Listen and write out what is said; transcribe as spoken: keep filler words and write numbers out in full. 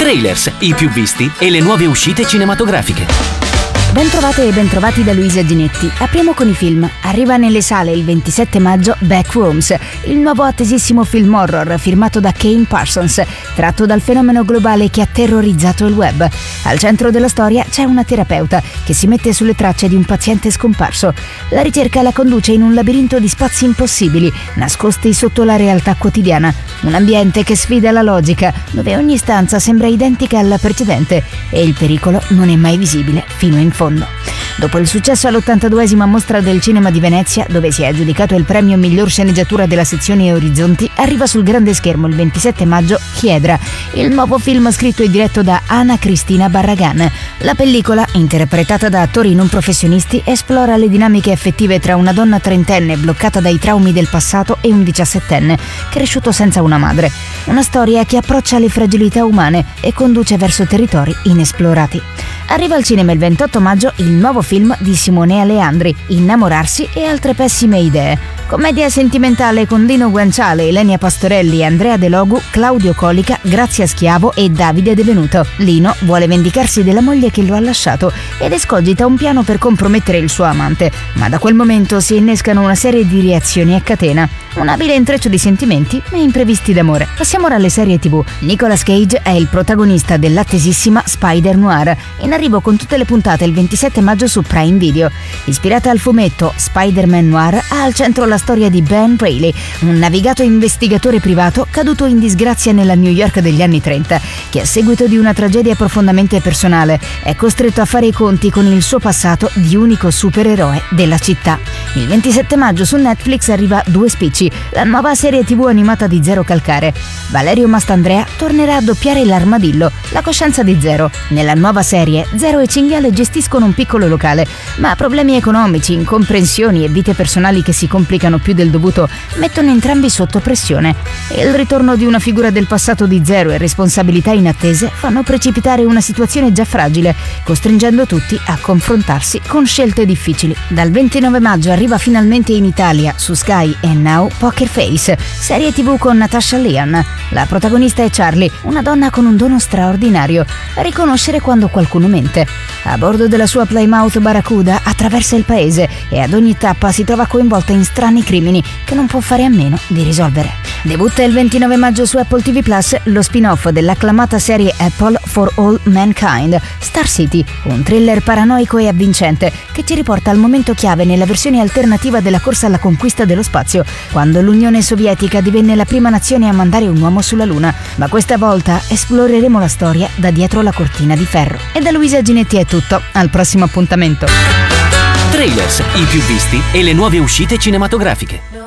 Trailers, i più visti e le nuove uscite cinematografiche. Bentrovate e bentrovati da Luisa Ginetti. Apriamo con i film. Arriva nelle sale il ventisette maggio Backrooms, il nuovo attesissimo film horror firmato da Kane Parsons, tratto dal fenomeno globale che ha terrorizzato il web. Al centro della storia c'è una terapeuta che si mette sulle tracce di un paziente scomparso. La ricerca la conduce in un labirinto di spazi impossibili, nascosti sotto la realtà quotidiana. Un ambiente che sfida la logica, dove ogni stanza sembra identica alla precedente e il pericolo non è mai visibile fino in fondo. Dopo il successo all'ottantaduesima Mostra del Cinema di Venezia, dove si è aggiudicato il premio miglior sceneggiatura della sezione Orizzonti, arriva sul grande schermo il ventisette maggio Hiedra, il nuovo film scritto e diretto da Ana Cristina Barragan. La pellicola, interpretata da attori non professionisti, esplora le dinamiche affettive tra una donna trentenne bloccata dai traumi del passato e un diciassettenne cresciuto senza una madre. Una storia che approccia le fragilità umane e conduce verso territori inesplorati. Arriva al cinema il ventotto maggio il nuovo film di Simone Aleandri, Innamorarsi e altre pessime idee. Commedia sentimentale con Lino Guanciale, Elenia Pastorelli, Andrea De Logu, Claudio Colica, Grazia Schiavo e Davide De Venuto. Lino vuole vendicarsi della moglie che lo ha lasciato ed escogita un piano per compromettere il suo amante, ma da quel momento si innescano una serie di reazioni a catena. Un abile intreccio di sentimenti e imprevisti d'amore. Passiamo ora alle serie tivù. Nicolas Cage è il protagonista dell'attesissima Spider Noir, in arrivo con tutte le puntate il ventisette maggio su Prime Video. Ispirata al fumetto Spider-Man Noir, ha al centro la storia di Ben Reilly, un navigato investigatore privato caduto in disgrazia nella New York degli anni trenta, che a seguito di una tragedia profondamente personale è costretto a fare i conti con il suo passato di unico supereroe della città. Il ventisette maggio su Netflix arriva Due Spicci, la nuova serie tivù animata di Zero Calcare. Valerio Mastandrea tornerà a doppiare l'Armadillo, la coscienza di Zero. Nella nuova serie, Zero e Cinghiale gestiscono un piccolo locale, ma problemi economici, incomprensioni e vite personali che si complicano più del dovuto mettono entrambi sotto pressione. Il ritorno di una figura del passato di Zero e responsabilità inattese fanno precipitare una situazione già fragile, costringendo tutti a confrontarsi con scelte difficili. Dal ventinove maggio arriva finalmente in Italia, su Sky e Now, Poker Face, serie tivù con Natasha Lyonne. La protagonista è Charlie, una donna con un dono straordinario: riconoscere quando qualcuno mente. A bordo della sua Plymouth Barracuda attraversa il paese e ad ogni tappa si trova coinvolta in strani crimini che non può fare a meno di risolvere. Debutta il ventinove maggio su Apple ti vu Plus lo spin-off dell'acclamata serie Apple for All Mankind, Star City, un thriller paranoico e avvincente che ci riporta al momento chiave nella versione alternativa della corsa alla conquista dello spazio, quando l'Unione Sovietica divenne la prima nazione a mandare un uomo sulla Luna. Ma questa volta esploreremo la storia da dietro la cortina di ferro. E da Luisa Ginetti è tutto, al prossimo appuntamento. Trailers, i più visti e le nuove uscite cinematografiche.